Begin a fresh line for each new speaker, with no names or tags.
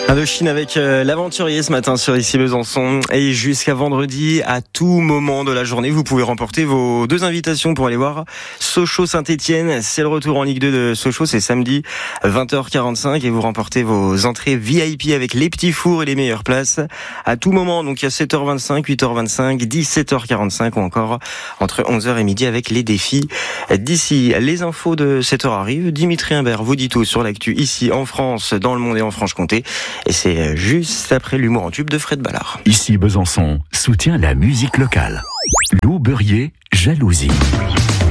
Indochine avec l'aventurier ce matin sur Ici Besançon. Et jusqu'à vendredi, à tout moment de la journée, vous pouvez remporter vos 2 invitations pour aller voir Sochaux Saint-Etienne. C'est le retour en Ligue 2 de Sochaux, c'est samedi 20h45 et vous remportez vos entrées VIP avec les petits fours et les meilleures places à tout moment. Donc il y a 7h25, 8h25, 17h45 ou encore entre 11h et midi avec les défis d'ici. Les infos de 7h arrivent. Dimitri Imbert vous dit tout sur l'actu ici en France, dans le monde et en Franche-Comté. Et c'est juste après l'humour en tube de Fred Ballard.
Ici Besançon soutient la musique locale. Lou Beurrier, Jalousie.